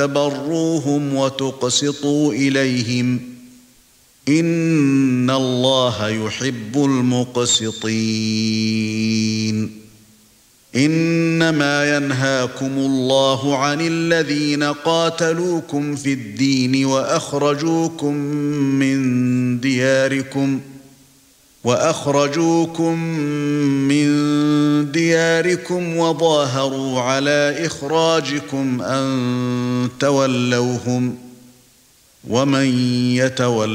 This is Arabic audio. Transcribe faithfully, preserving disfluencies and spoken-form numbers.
تبروهم وتقسطوا إليهم إن الله يحب المقسطين إنما ينهاكم الله عن الذين قاتلوكم في الدين وأخرجوكم من دياركم وأخرجوكم من دياركم وظاهروا على إخراجكم أن تولوهم ومن يتول